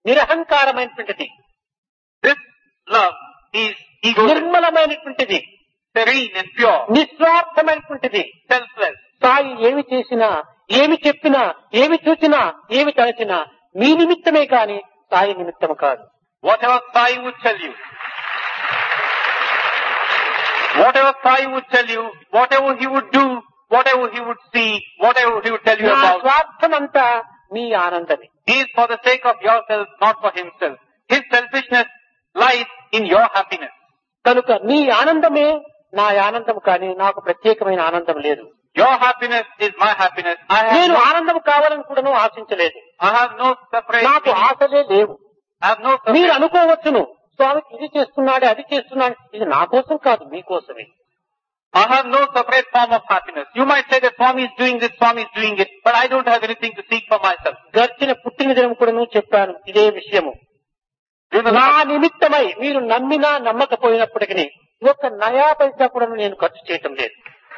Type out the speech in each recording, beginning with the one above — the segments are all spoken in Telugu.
నిరహంకారమైనటువంటిది, This love is egoistic, నిర్మలమైనటువంటిది, serene and pure, నిస్వార్థమైనటువంటిది. selfless. Sai ఏమి చేసినా, ఏమి చెప్పినా, ఏమి చూచినా, ఏమి తలచినా మీ నిమిత్తమే కాని సాయి నిమిత్తము కాదు. Whatever Sai would tell you, whatever he would do, whatever he would see, whatever he would tell you నా about, స్వార్థమంతా మీ ఆనందమే. he is for the sake of yourself, not for himself. His selfishness lies in your happiness. కనుక మీ ఆనందమే నా ఆనందం కానీ నాకు ప్రత్యేకమైన ఆనందం లేదు. Your happiness is my happiness. నేను ఆనందం కావాలని కూడాను ఆశించలేదు. I have no separate నాకు feeling. ఆశలే లేవు. I have no మీరు separate. అనుకోవచ్చును, స్వామికి ఇది చేస్తున్నాడు, అది చేస్తున్నాడు, ఇది నా కోసం కాదు, మీకోసమే. I have no separate form of happiness. You might say that Swami is doing this, Swami is doing it, but I don't have anything to seek for myself. గడిచిన పుట్టిన దినం కూడాను చెప్పాను ఇదే విషయము. నా నిమిత్తమై మీరు నమ్మినా నమ్మకపోయినప్పటికీ ఒక్క నయా పైసా కూడా నేను ఖర్చు చేయటం లేదు.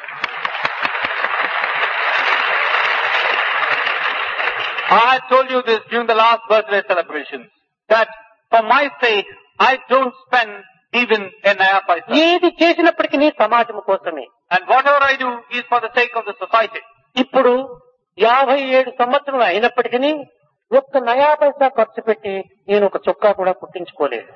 I had told you this during the last birthday celebrations, that for my sake, I don't spend even a naya paisa. ఏది చేసినప్పటికీ సమాజం కోసమే. And whatever I do is for the sake of the society. ఇప్పుడు 57 సంవత్సరాలు అయినప్పటికీ ఒక్క నయా పైసా ఖర్చు పెట్టి నేను ఒక చొక్కా కూడా కుట్టించుకోలేదు.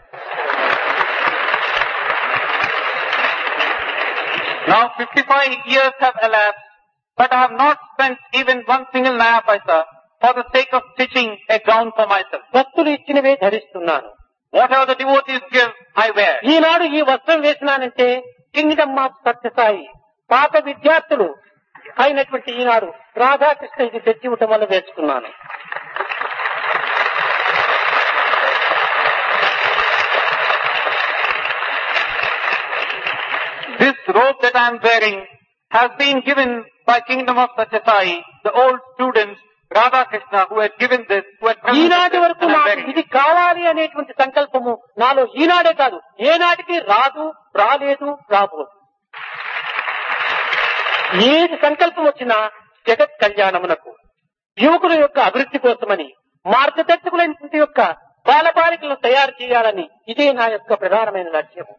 Now 55 years have elapsed, but I have not spent even one single naya paisa for the sake of stitching a gown for myself. భక్తులు ఇచ్చినవే ధరిస్తున్నాను. Whatever the devotees give, I wear. ఈనాడు ఈ వస్త్రం వేసినానంటే కింగ్డమ్ ఆఫ్ సత్యసాయి పాత విద్యార్థులు అయినటువంటి ఈనాడు రాధాకృష్ణ ఇది తెచ్చి ఇవ్వటం వల్ల వేసుకున్నాను. This robe that I am wearing has been given by Kingdom of Satyasai, the old students, Radha Krishna, who had given this, who had presented ఈనాటి this, వరకు and I'm నాకు wearing ఇది it. కావాలి అనేటువంటి సంకల్పము నాలో ఈనాడే కాదు ఏనాటికి రాదు, రాలేదు, రాబోదు. ఏది సంకల్పం వచ్చినా జగత్ కళ్యాణమునకు యువకుల యొక్క అభివృద్ధి కోసమని మార్గదర్శకులైనటువంటి యొక్క బాలబాలికలను తయారు చేయాలని ఇదే నా యొక్క ప్రధానమైన లక్ష్యం.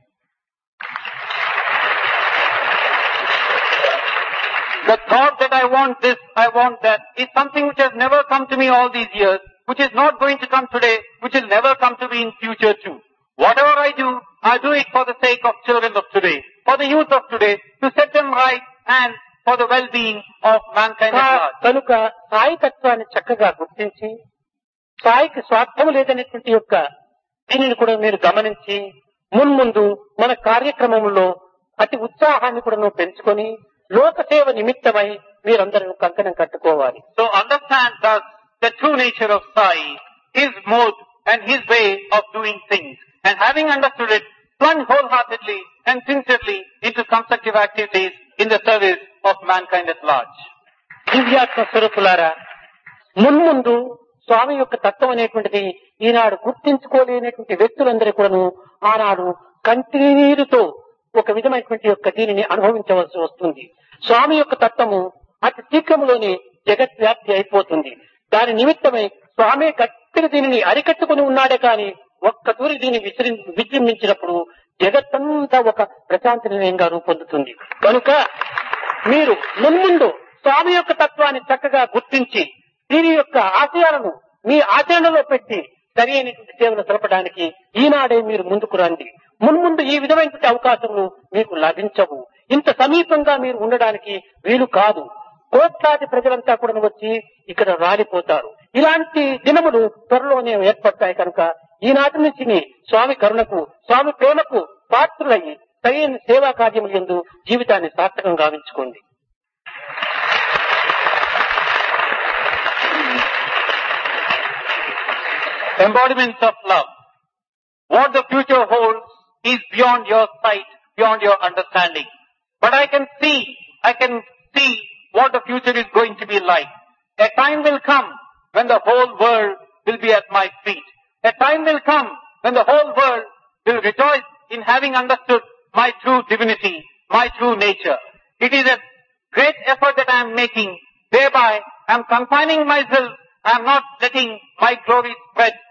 The thought that I want this, I want that, is something which has never come to me all these years, which is not going to come today, which will never come to me in future too. Whatever I do it for the sake of children of today, for the youth of today, to set them right and for the well-being of mankind at large. కనుక సాయి తత్వాన్ని చక్కగా గుర్తించి సాయికి స్వార్థం లేదనేటువంటి యొక్క దీనిని కూడా మీరు గమనించి మున్ముందు మన కార్యక్రమంలో అతి ఉత్సాహాన్ని కూడా పెంచుకొని లోకసేవ నిమిత్తమై మీరందరూ కంకణం కట్టుకోవాలి. So understand thus the true nature of Sai, his mode and his way of doing things. And having understood it, plunge wholeheartedly and sincerely into constructive activities in the service of mankind at large. దివ్యాత్మ స్వరూపులారా, మున్ముందు స్వామి యొక్క తత్వం అనేటువంటిది ఈనాడు గుర్తించుకోలేనటువంటి వ్యక్తులందరూ కూడాను ఆనాడు కంటినీరుతో ఒక విధమైనటువంటి యొక్క దీనిని అనుభవించవలసి వస్తుంది. స్వామి యొక్క తత్వము అతి శీఘ్రంలోనే జగద్వ్యాప్తి అయిపోతుంది. దాని నిమిత్తమై స్వామి గట్టిగా దీనిని అరికట్టుకుని ఉన్నాడే కానీ ఒక్క తూరి దీన్ని విజృంభించినప్పుడు జగత్తంతా ఒక ప్రశాంతి నిలయంగా రూపొందుతుంది. కనుక మీరు మున్ముందు స్వామి యొక్క తత్వాన్ని చక్కగా గుర్తించి దీని యొక్క ఆశయాలను మీ ఆచరణలో పెట్టి సరి అయినటువంటి సేవలు తెలపడానికి ఈనాడే మీరు ముందుకు రండి. మున్ముందు ఈ విధమైనటువంటి అవకాశములు మీకు లభించవు. ఇంత సమీపంగా మీరు ఉండడానికి వీలు కాదు. కోట్లాది ప్రజలంతా కూడా వచ్చి ఇక్కడ రాలిపోతారు. ఇలాంటి దినములు త్వరలోనే ఏర్పడతాయి. కనుక ఈనాటి నుంచి స్వామి కరుణకు, స్వామి ప్రేమకు పాత్రులయ్యి సరైన సేవా కార్యములు యందు జీవితాన్ని సార్థకం గావించుకోండి. Embodiments of love. What the future holds is beyond your sight, beyond your understanding. But I can see what the future is going to be like. A time will come when the whole world will be at my feet. A time will come when the whole world will rejoice in having understood my true divinity, my true nature. It is a great effort that I am making. Thereby, I am confining myself. I am not letting my glory spread